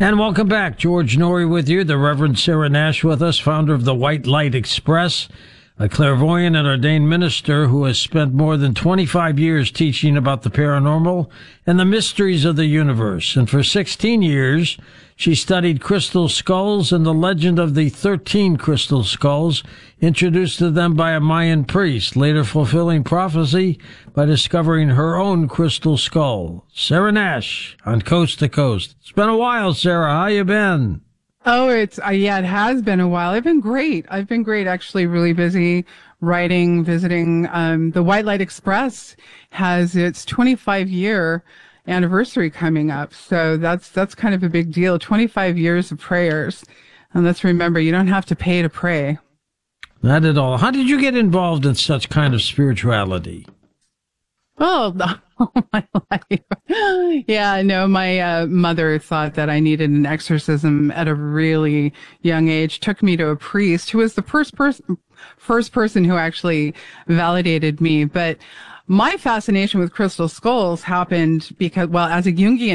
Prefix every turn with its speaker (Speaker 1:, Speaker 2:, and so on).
Speaker 1: And welcome back. George Noory with you, the Reverend Sarah Nash with us, founder of the White Light Express, a clairvoyant and ordained minister who has spent more than 25 years teaching about the paranormal and the mysteries of the universe. And for 16 years, she studied crystal skulls and the legend of the 13 crystal skulls, introduced to them by a Mayan priest, later fulfilling prophecy by discovering her own crystal skull. Sarah Nash on Coast to Coast. It's been a while, Sarah. How you been?
Speaker 2: Oh, it has been a while. I've been great. Actually, really busy writing, visiting. The White Light Express has its 25-year anniversary coming up. So that's kind of a big deal. 25 years of prayers. And let's remember, you don't have to pay to pray.
Speaker 1: Not at all. How did you get involved in such kind of spirituality?
Speaker 2: Oh, all my life. Yeah, no, my mother thought that I needed an exorcism at a really young age, took me to a priest who was the first person who actually validated me. But my fascination with crystal skulls happened because, well, as a Jungian